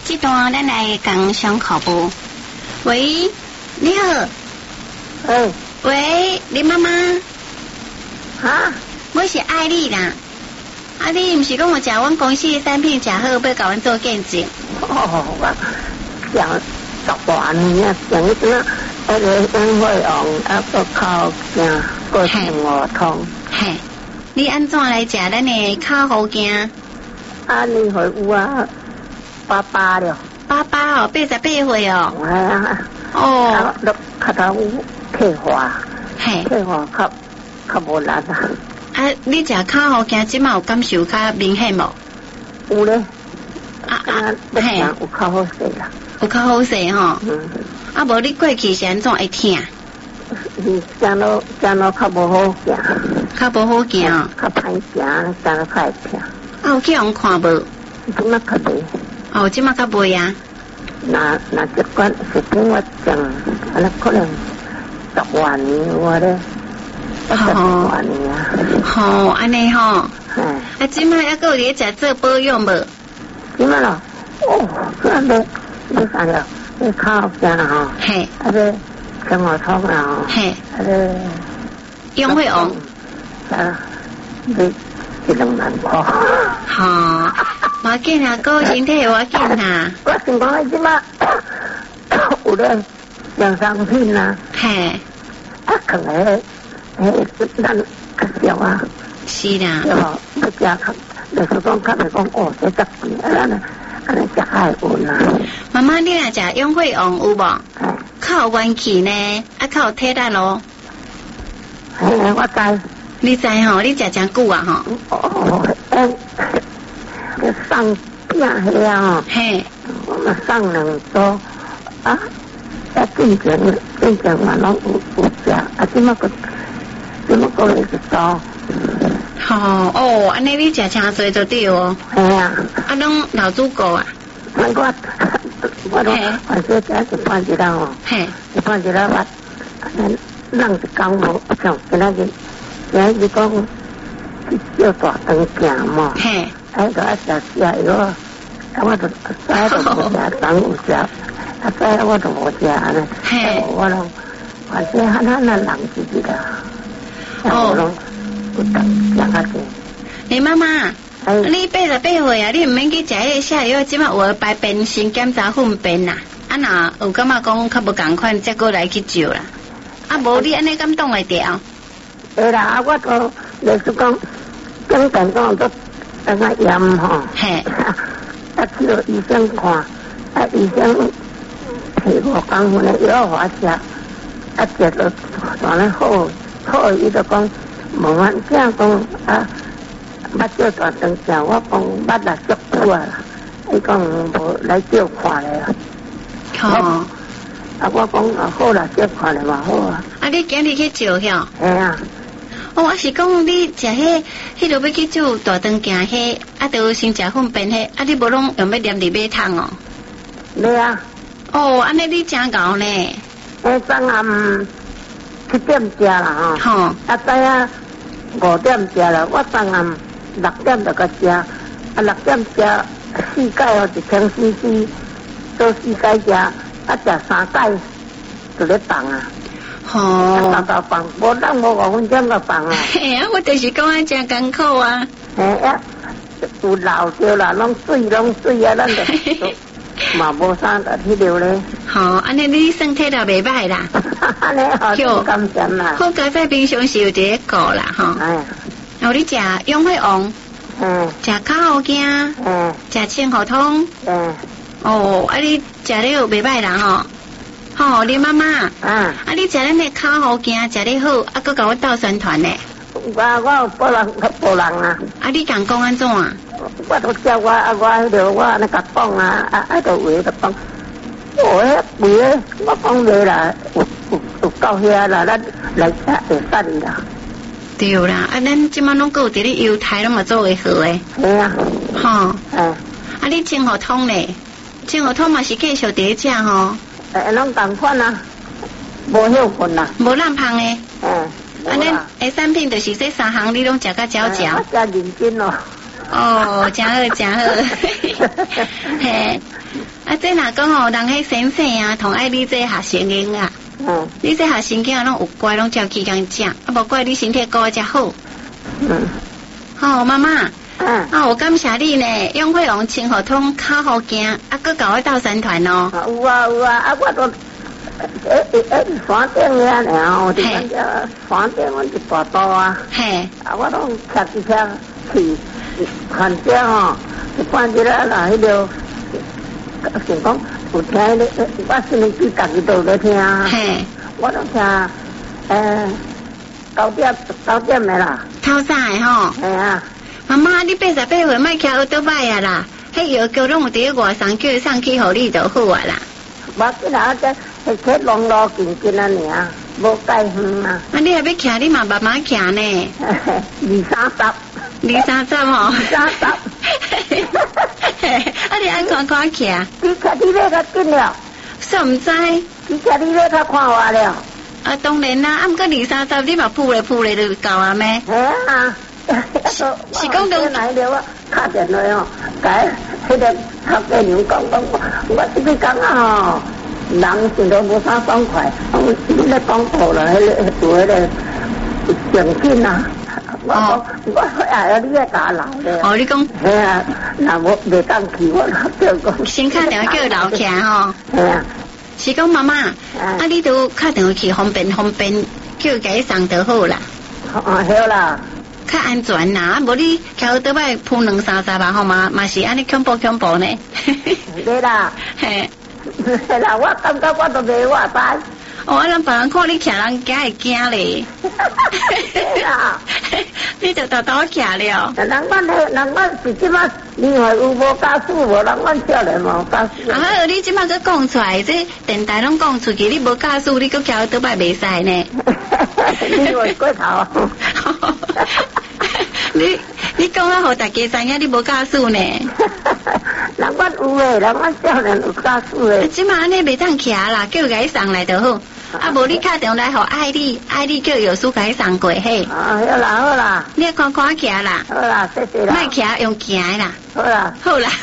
这段咱来讲上课不？喂，你好。喂，林妈妈。 哈？ 我是艾丽啦。啊，你不是跟我讲，阮公司的产品吃好，要甲阮做见证。 我讲10万年，讲迄阵那个因为用个靠镜过生活通。 嘿，你安怎来食咱的烤好镜？ 你会有啊？88了。 88哦，88岁哦。 系啊。 哦。 都较头退化。 嘿。 退化较无力啊。 你食烤好镜，即马有感受较明显无？ 有咧。 嘿。 有较好势啦。 有较好势吼。无你过去是安怎会疼？ 行路较无好行。 较无好行哦。 较歹行，行路较会疼。 有去互看无？ 即马较袂。 即马较袂啊。 那这款是听我讲，可能10万年我咧，10万年啊。 安尼吼。即马还佫有咧食做保养无？ 即马咯，你啥了？你靠镜啦吼。 嘿。 生活通啦吼。 嘿。用会用。 你1-2万块。 无要紧啊，顾身体无要紧啊。 我想讲，即马有咧养生品啊。 嘿。 可能咱较少啊。 是啦。 对无？不食较，就是讲较袂讲这10斤，安尼食海运啊。 妈妈，你若食永惠王有无？较有元气呢，较有体力咯。 我知。 你知吼？你食真久啊吼？ 送饼迄啊， 嘿， 我嘛送2组啊，进前嘛拢有食，即么个1组。 安尼你食诚多就对哦。 系啊。 拢老主顾啊。 我都反正食一半一日哦。 嘿。 一半一日我，人一讲无像今仔日讲去叫大肠行嘛。 嘿。 就爱食药，我就早就无食，中午食，早我就无食安尼。我拢反正咱人自己啦。我拢有当食较济。 你妈妈，你88岁啊，你唔免去食迄个下药，即马有排便先检查粪便啦。若有感觉讲较无共款，再过来去照啦。无你安尼敢当会掉？ 会啦，我都就是讲，简单讲都。盐吼，去到医生看，医生提5公分的药我食，食到当然好，伊就讲无反正讲捌照大肠镜，我讲捌啦足久啊，伊讲无来照看咧啦。我讲好啦，照看咧嘛好啊。 你今日去照晓？ 系啊。 我是讲你食迄落要去照大肠镜迄，就先食粪便迄，你无拢用要黏伫马桶哦？ 对啊。 安尼你真搞呢？ 昨暗7点食啦吼。知影5点食啦，我昨暗6点就个食，6点食4盖1000 cc， 做4盖食，食3盖就咧放啊。到放，无等无5分钟就放啊！ 我就是讲啊，真艰苦啊！ 有老着啦，拢水啊，咱就嘛无啥个去流咧。 安尼你身体就袂歹啦。 安尼好，感谢啦。 好，家在平常时有一个顾啦，你食永惠王，食烤好镜，食清河通，你食了袂歹啦你妈妈，你食咱的烤好镜食得好，佮甲我斗宣传呢。 我有报人啊。 你讲安怎？ 我都叫我迄个我安尼甲讲啊，就话就讲，我讲话啦，有到遐啦，咱来吃会使啦。 对啦，咱即马拢有伫咧犹太拢嘛做会好诶。 系啊。 你清河通咧？清河通嘛是继续伫咧食吼。 拢同款啊，无休困啦， 无烂胖诶。咱诶产品就是这3项，你拢食甲嚼嚼。 我食认真咯。 真好真好。嘿， 这哪讲吼，人迄先生啊，同爱你这学生囡啊。你这学生囡拢有乖，拢照起工食，无怪你身体顾遮好。好，妈妈。我感谢你呢，永惠王清河通较好行，佮搞我到三团哦。 有啊，我都山顶遐尔哦，就讲遮山顶阮一大道啊。 嘿。 我拢骑一车去看遮吼，一半日啦，迄个想讲有听咧，我心里自家己都在听。 嘿。 我拢听9点的啦。 透早的吼。 系啊。 妈妈，你88岁莫骑奥多摆啊啦！迄药膏拢有伫外送，叫伊送去互你就好啊啦。 无紧啊，这去long路近啊尔，无介远啊。 你若要骑，你嘛慢慢骑呢。230吼。 230。 你按看骑。 你骑你要较紧了。 算毋知。 你骑你要较看我了。 当然啦，毋过230你嘛扑咧就够啊咩？ 嘿啊。是讲到来了啊，打电话哦，解迄个客家人讲，我这个讲啊，人现在无啥爽快，你咧讲错了，迄个做迄个正经啊，我哎，你也假老咧。 你讲。 系啊，那我未当去，我就讲。 先打电话叫老起吼。 系啊。 是讲妈妈，你都打电话去方便，叫伊送就好啦。 好啦。 较安全啦，无你桥倒摆扑230吧，好嘛是安尼恐怖呢。 对啦， 嘿， 对啦，我感觉我都袂话班。 人别人看你骑人家会惊咧。 对啦， 你就偷偷骑了。 人阮是即摆另外有无驾驶无？人阮少年无驾驶。 你即摆佮讲出来，这电台拢讲出去，你无驾驶，你佮骑倒摆袂使呢。 你话过头。 你讲啊，互大家知影你无驾驶呢。 人阮有诶，人阮少年有驾驶诶。 即摆安尼袂当骑啦，叫伊送来就好。无你打电话来互爱你叫药师甲伊送过嘿。 好啦。 你看骑啦。 好啦，谢谢啦。 莫骑用行诶啦。 好啦。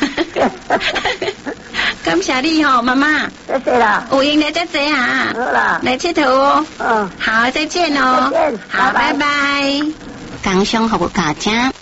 感谢你吼，妈妈。 谢谢啦。 有闲来再坐啊。 好啦。 来佚佗哦。 好， 再见哦。 再见。 好，拜拜。感谢服务大家。